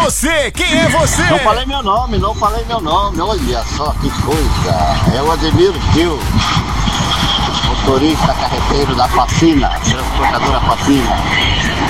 você? Quem é você? Não falei meu nome, olha só que coisa. É o Ademir Gil, motorista carreteiro da Facina, transportadora Facina.